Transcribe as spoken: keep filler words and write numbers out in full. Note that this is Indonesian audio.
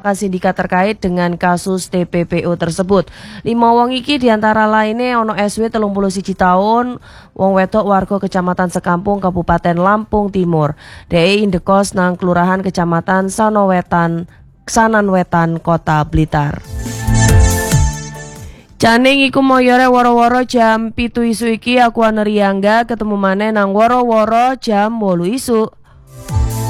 merupakan sindikat terkait dengan kasus T P P O tersebut. Lima wong iki diantara lainnya ono S W telung puluh siji tahun, wong wedok warga Kecamatan Sekampung Kabupaten Lampung Timur. Dheweke indekos nang Kelurahan Kecamatan Sanowetan, Sanan Wetan, Kota Blitar. Caning iku moyore woro-woro jam pitu isu iki aku Aneriangga ketemu maneh nang woro-woro jam wolu isu.